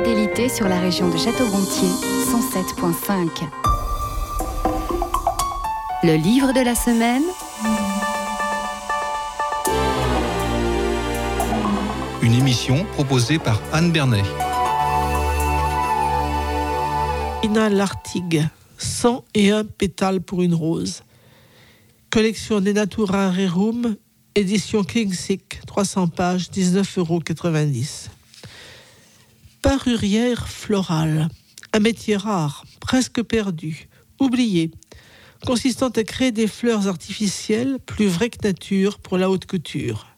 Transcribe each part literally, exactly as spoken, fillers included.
Fidélité sur la région de Château-Gontier, cent sept virgule cinq. Le livre de la semaine. Une émission proposée par Anne Bernet. Ina Lartigue, cent et un pétales pour une rose. Collection De Natura Rerum, édition Kingsick, trois cents pages, dix-neuf euros quatre-vingt-dix. Parurière florale, un métier rare, presque perdu, oublié, consistant à créer des fleurs artificielles plus vraies que nature pour la haute couture.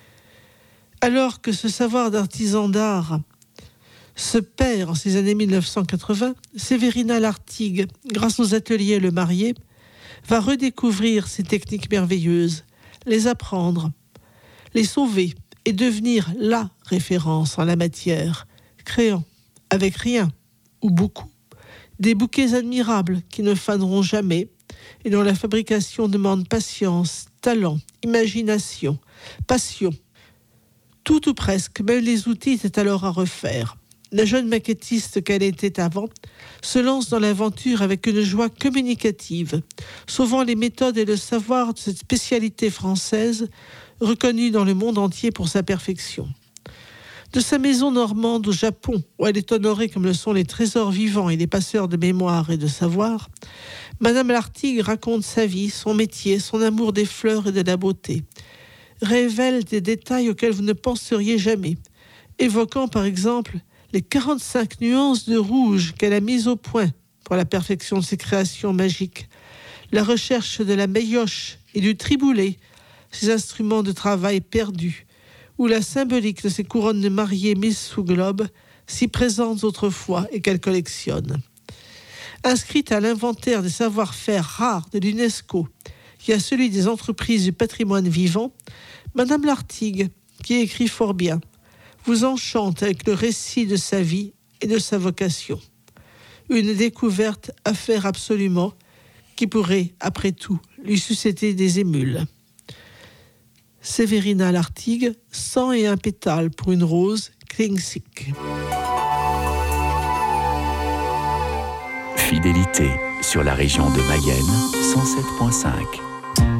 Alors que ce savoir d'artisan d'art se perd en ces années mille neuf cent quatre-vingts, Sévérina Lartigue, grâce aux ateliers Le Marié, va redécouvrir ces techniques merveilleuses, les apprendre, les sauver et devenir la référence en la matière, créant, avec rien ou beaucoup, des bouquets admirables qui ne faneront jamais et dont la fabrication demande patience, talent, imagination, passion. Tout ou presque, même les outils étaient alors à refaire. La jeune maquettiste qu'elle était avant se lance dans l'aventure avec une joie communicative, sauvant les méthodes et le savoir de cette spécialité française reconnue dans le monde entier pour sa perfection. De sa maison normande au Japon, où elle est honorée comme le sont les trésors vivants et les passeurs de mémoire et de savoir, Madame Lartigue raconte sa vie, son métier, son amour des fleurs et de la beauté, révèle des détails auxquels vous ne penseriez jamais, évoquant par exemple les quarante-cinq nuances de rouge qu'elle a mises au point pour la perfection de ses créations magiques, la recherche de la meilloche et du triboulet, ses instruments de travail perdus, ou la symbolique de ces couronnes de mariée mises sous globe, si présentes autrefois et qu'elle collectionne. Inscrite à l'inventaire des savoir-faire rares de l'UNESCO et à celui des entreprises du patrimoine vivant, Madame Lartigue, qui écrit fort bien, vous enchante avec le récit de sa vie et de sa vocation. Une découverte à faire absolument, qui pourrait, après tout, lui susciter des émules. Sévérina Lartigue, cent et un pétales pour une rose, Kingsick. Fidélité sur la région de Mayenne, cent sept virgule cinq.